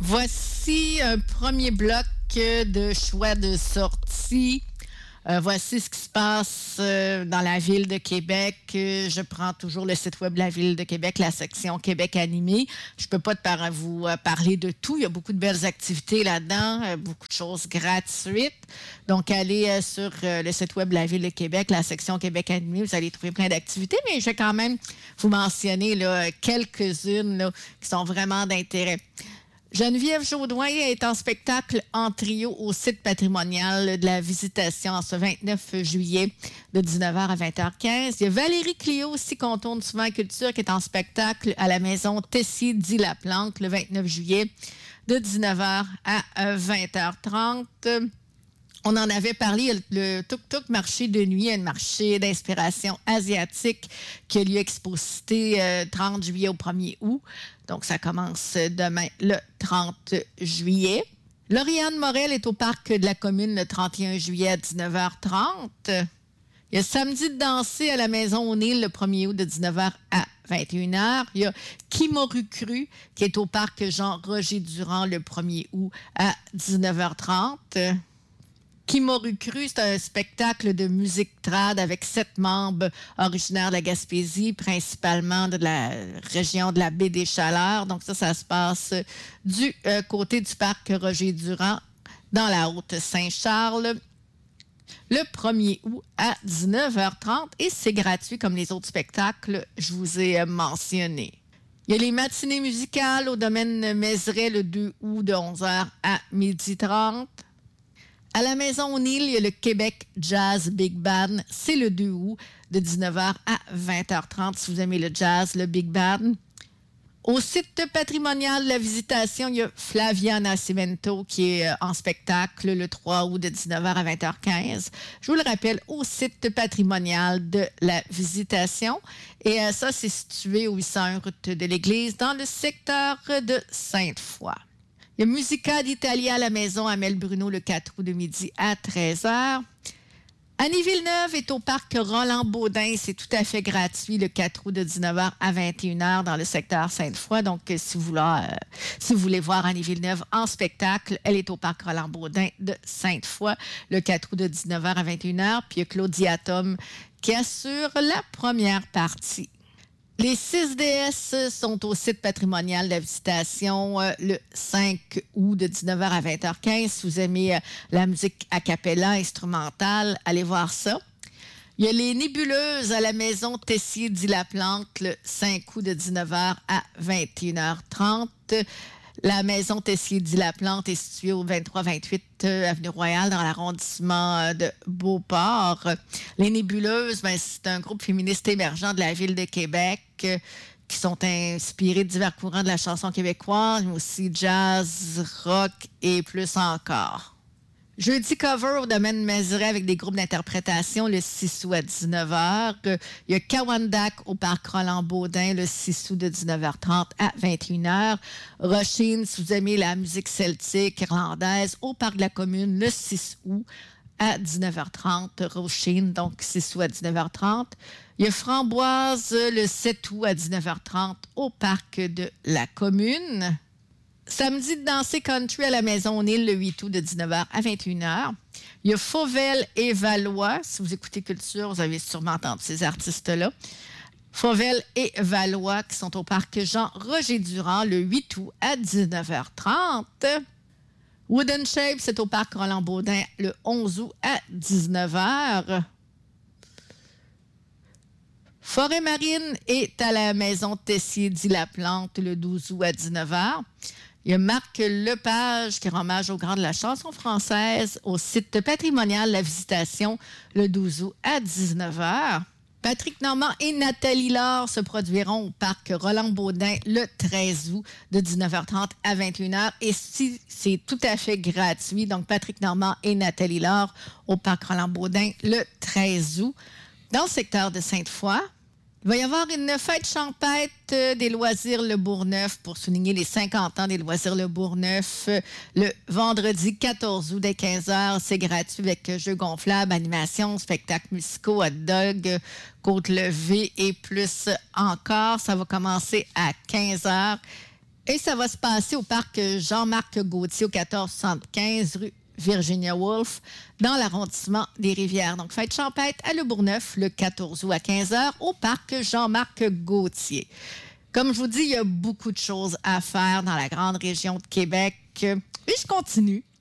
Voici un premier bloc de choix de sortie. Voici ce qui se passe dans la ville de Québec. Je prends toujours le site web de la ville de Québec, la section Québec animé. Je ne peux pas vous parler de tout. Il y a beaucoup de belles activités là-dedans, beaucoup de choses gratuites. Donc, allez sur le site web de la ville de Québec, la section Québec animé. Vous allez trouver plein d'activités, mais je vais quand même vous mentionner là, quelques-unes là, qui sont vraiment d'intérêt. Geneviève Jaudoin est en spectacle en trio au site patrimonial de la Visitation en ce 29 juillet de 19h à 20h15. Il y a Valérie Clio aussi qu'on tourne souvent à Culture qui est en spectacle à la maison Tessier-Dit-la-Plante le 29 juillet de 19h à 20h30. On en avait parlé, le Tuk-Tuk marché de nuit, un marché d'inspiration asiatique qui a lieu Exposité 30 juillet au 1er août. Donc, ça commence demain, le 30 juillet. Lauriane Morel est au parc de la commune le 31 juillet à 19h30. Il y a Samedi de danser à la Maison O'Neill le 1er août de 19h à 21h. Il y a Kimoru-Cru qui est au parc Jean-Roger Durand le 1er août à 19h30. Kimoru-Cru, c'est un spectacle de musique trad avec 7 membres originaires de la Gaspésie, principalement de la région de la baie des Chaleurs. Donc ça se passe du côté du parc Roger-Durand, dans la Haute-Saint-Charles, le 1er août à 19h30. Et c'est gratuit comme les autres spectacles, je vous ai mentionné. Il y a les matinées musicales au domaine Mézeray le 2 août de 11h à 12h30. À la Maison O'Neill, il y a le Québec Jazz Big Band. C'est le 2 août de 19h à 20h30 si vous aimez le jazz, le Big Band. Au site patrimonial de la Visitation, il y a Flavia Nascimento qui est en spectacle le 3 août de 19h à 20h15. Je vous le rappelle, au site patrimonial de la Visitation. Et ça, c'est situé au 801 route de l'Église dans le secteur de Sainte-Foy. Il y a Musica d'Italia à la maison Amel Bruno le 4 août de midi à 13h. Annie Villeneuve est au parc Roland-Baudin. C'est tout à fait gratuit le 4 août de 19h à 21h dans le secteur Sainte-Foy. Donc, si vous voulez voir Annie Villeneuve en spectacle, elle est au parc Roland-Baudin de Sainte-Foy le 4 août de 19h à 21h. Puis il y a Claudia Tom qui assure la première partie. Les 6 DS sont au site patrimonial de la Visitation le 5 août de 19h à 20h15. Si vous aimez la musique a cappella, instrumentale, allez voir ça. Il y a les Nébuleuses à la maison Tessier-Dit-la-Plante le 5 août de 19h à 21h30. La maison Tessier-Dit-la-Plante est située au 23-28 Avenue Royale dans l'arrondissement de Beauport. Les Nébuleuses, c'est un groupe féministe émergent de la ville de Québec qui sont inspirés de divers courants de la chanson québécoise, mais aussi jazz, rock et plus encore. Jeudi cover au domaine Mézeray avec des groupes d'interprétation le 6 août à 19h. Il y a Kawandak au parc Roland-Baudin le 6 août de 19h30 à 21h. Rochine, si vous aimez la musique celtique irlandaise, au parc de la commune le 6 août à 19h30. Rochine, donc 6 août à 19h30. Il y a Framboise le 7 août à 19h30 au parc de la commune. Samedi de danser country à la Maison O'Neill le 8 août de 19h à 21h. Il y a Fauvel et Valois. Si vous écoutez Culture, vous avez sûrement entendu ces artistes-là. Fauvel et Valois qui sont au parc Jean-Roger Durand le 8 août à 19h30. Wooden Shape, c'est au parc Roland-Baudin le 11 août à 19h. Forêt Marine est à la maison Tessier-Dit-la-Plante le 12 août à 19h. Il y a Marc Lepage qui rend hommage au grand de la chanson française au site patrimonial La Visitation le 12 août à 19h. Patrick Normand et Nathalie Laure se produiront au parc Roland-Baudin le 13 août de 19h30 à 21h. Et c'est tout à fait gratuit. Donc, Patrick Normand et Nathalie Laure au parc Roland-Baudin le 13 août. Dans le secteur de Sainte-Foy, il va y avoir une fête champêtre des loisirs Le Bourgneuf pour souligner les 50 ans des loisirs Le Bourgneuf le vendredi 14 août dès 15h. C'est gratuit avec jeux gonflables, animations, spectacles musicaux, hot dog, côte levée et plus encore. Ça va commencer à 15h. Et ça va se passer au parc Jean-Marc Gaultier, au 1475 rue Virginia Woolf, dans l'arrondissement des Rivières. Donc, fête champêtre à Le Bourgneuf, le 14 août à 15h, au parc Jean-Marc Gaultier. Comme je vous dis, il y a beaucoup de choses à faire dans la grande région de Québec. Et je continue